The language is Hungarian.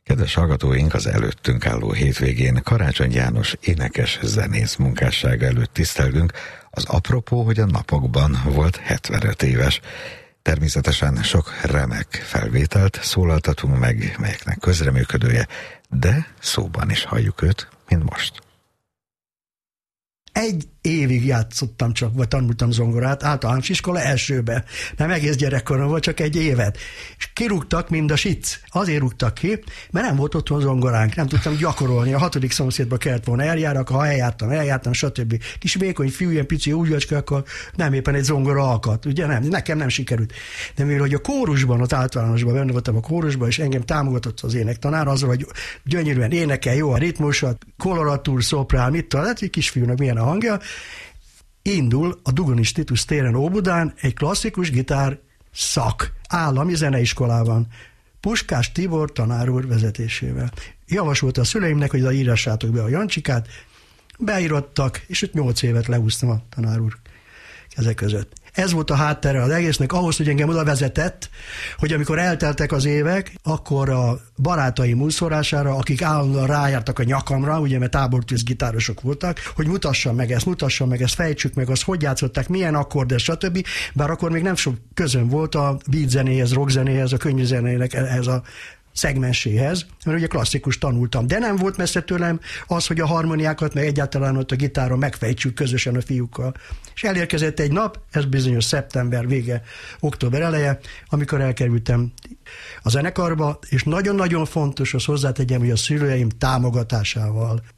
Kedves hallgatóink, az előttünk álló hétvégén Karácsony János énekes zenész munkássága előtt tisztelgünk. Az apropó, hogy a napokban volt 75 éves. Természetesen sok remek felvételt szólaltatunk meg, melyeknek közreműködője, de szóban is halljuk őt, mint most. Egy évig játszottam csak, vagy tanultam zongorát, általános iskola elsőbe. Nem egész gyerekkorom volt, csak egy évet. És kirúgtak, mind a sic. Azért rúgtak ki, mert nem volt otthon zongoránk, nem tudtam gyakorolni. A 6. szomszédba kellett volna eljárok, ha eljártam, stb. Kis vékony fiú, ilyen pici újjacska, akkor nem éppen egy zongora alkat. Ugye nem, nekem nem sikerült. De mivel, hogy a kórusban, ott általánosban benne voltam a kórusban, és engem támogatott az énektanár, azzal, hogy gyönyörűen énekel, jó a ritmusat, koloratúr, szoprán, mit talán, hogy kisfiúnak milyen a hangja, indul a Dugonis Titus téren Óbudán egy klasszikus gitár szak, állami zeneiskolában, Puskás Tibor tanár úr vezetésével. Javasolta a szüleimnek, hogy írassátok be a Jancsikát, beírottak, és 8 évet leúsztam a tanár úr kezek között. Ez volt a háttere az egésznek, ahhoz, hogy engem oda vezetett, hogy amikor elteltek az évek, akkor a barátaim úszorására, akik állandóan rájártak a nyakamra, ugye, mert tábortűz gitárosok voltak, hogy mutassam meg ezt, fejtsük meg azt, hogy játszották, milyen akkord, stb. Bár akkor még nem sok közön volt a beat zenéhez, rock zenéhez, a könnyű zenének, ehhez a szegmenséhez, mert ugye klasszikus tanultam, de nem volt messze tőlem az, hogy a harmóniákat, meg egyáltalán ott a gitáron megfejtsük közösen a fiúkkal. És elérkezett egy nap, ez bizonyos szeptember vége, október eleje, amikor elkerültem a zenekarba, és nagyon-nagyon fontos, azt hozzátegyem, hogy a szülőim támogatásával